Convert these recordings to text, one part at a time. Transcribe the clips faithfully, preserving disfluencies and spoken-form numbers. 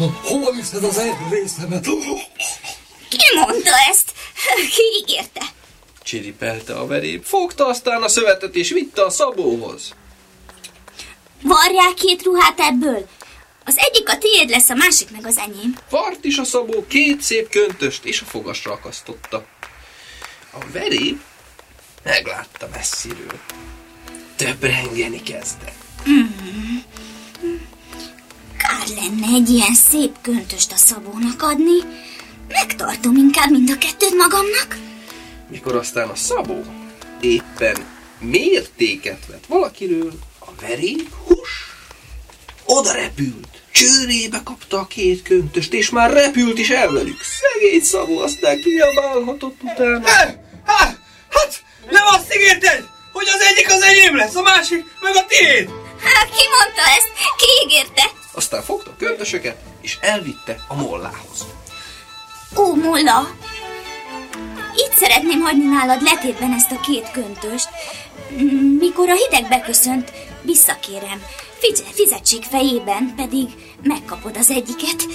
Hova viszed az részemet? Ki mondta ezt? Ki ígérte? Csiripelte a veréb, fogta aztán a szövetet és vitte a Szabóhoz. Varják két ruhát ebből? Az egyik a tiéd lesz, a másik meg az enyém. Vart is a Szabó két szép köntöst és a fogasra akasztotta. A veréb meglátta messziről. Töprengeni kezdett. Mm. Kár lenne egy ilyen szép köntöst a Szabónak adni. Megtartom inkább mind a kettőt magamnak. Mikor aztán a Szabó éppen mértéket vett valakiről, a veréb hús, oda repült, csőrébe kapta a két köntöst, és már repült is el velük. Szegény Szabó aztán kiabálhatott utána. Hát, hát, nem azt ígérted, hogy az egyik az enyém lesz, a másik meg a tiéd? Hát, ki mondta ezt? Ki ígérte? Aztán fogta a köntösöket, és elvitte a mollához. Ó, Molla! Itt szeretném hagyni nálad letétben ezt a két köntöst. Mikor a hideg beköszönt, visszakérem. Fizetség fejében pedig megkapod az egyiket.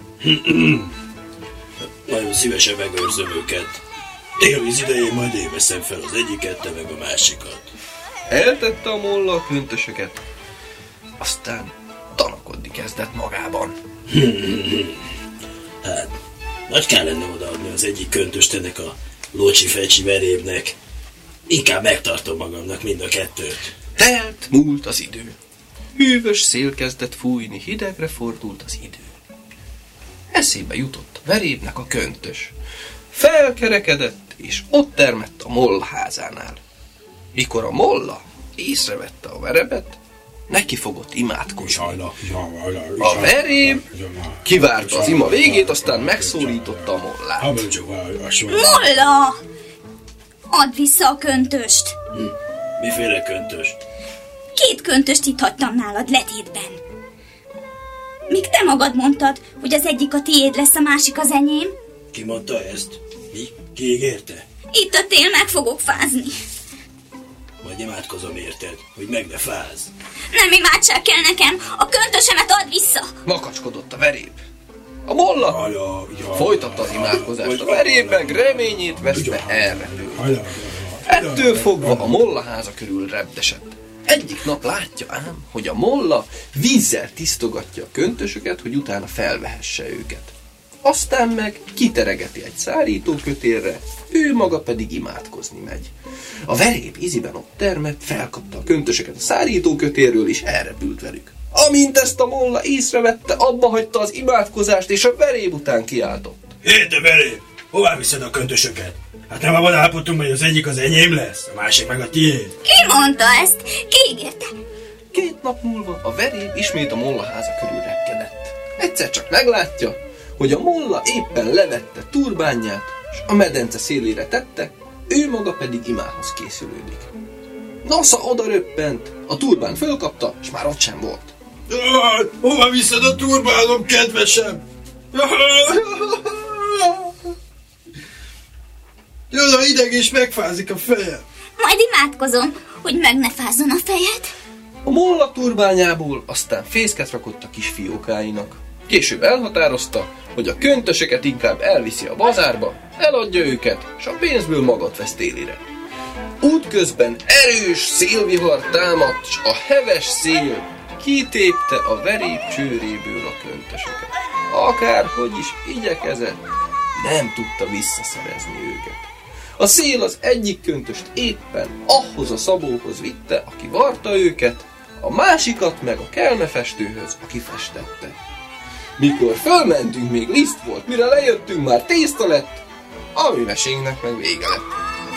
Nagyon szívesen megőrzöm őket. Élvíz idején majd én veszem fel az egyiket, te meg a másikat. Eltette a molla a köntösöket, aztán tanakodni kezdett magában. Hát, nagy kell lenne odaadni az egyik köntöst ennek a locsi-fecsi verébnek. Inkább megtartom magamnak mind a kettőt. Telt, múlt az idő. Hűvös szél kezdett fújni, hidegre fordult az idő. Eszébe jutott a verébnek a köntös. Felkerekedett, és ott termett a molla házánál. Mikor a molla észrevette a verebet, neki fogott imádkozni. A veréb kivárta az ima végét, aztán megszólította a mollát. Molla! Add vissza a köntöst! Hm. Miféle köntöst? Két köntöst itt hagytam nálad letétben. Míg te magad mondtad, hogy az egyik a tiéd lesz, a másik az enyém. Ki mondta ezt? Mi? Ki ígérte? Itt a tél, meg fogok fázni. Majd imádkozom érted, hogy meg ne fázz. Nem imádság kell nekem, a köntösemet add vissza. Makacskodott a veréb. A molla folytatta az imádkozást, a veréb meg reményét veszve elrepült. Ettől fogva a molla háza körül repdesett. Egyik nap látja ám, hogy a molla vízzel tisztogatja a köntösöket, hogy utána felvehesse őket. Aztán meg kiteregeti egy szárítókötélre, ő maga pedig imádkozni megy. A veréb íziben ott termett, felkapta a köntösöket a szárítókötélről, és elrepült velük. Amint ezt a molla észrevette, abba hagyta az imádkozást, és a veréb után kiáltott. Hé, te veréb! Hová viszed a köntösöket? Hát nem abban állapodtunk, hogy az egyik az enyém lesz, a másik meg a tiéd. Ki mondta ezt? Ki ígérte? Két nap múlva a veréb ismét a molla háza körül repkedett. Egyszer csak meglátja, hogy a molla éppen levette turbánját, és a medence szélére tette, ő maga pedig imához készülődik. Nosza oda röppent, a turbán fölkapta, és már ott sem volt. Jaj, hova viszed a turbánom, kedvesem? Jön a hideg, és megfázik a fejem. Majd imádkozom, hogy meg ne fázzon a fejed. A molla turbányából aztán fészket rakott a kis fiókáinak. Később elhatározta, hogy a köntösöket inkább elviszi a bazárba, eladja őket, és a pénzből magat vesz télire. Útközben erős szélvihar támadt, s a heves szél kitépte a veréb csőréből a köntösöket. Akárhogy is igyekezett, nem tudta visszaszerezni őket. A szél az egyik köntöst éppen ahhoz a Szabóhoz vitte, aki varta őket, a másikat meg a kelmefestőhöz, aki festette. Mikor fölmentünk, még liszt volt, mire lejöttünk, már tészta lett, a mi mesénknek meg vége lett.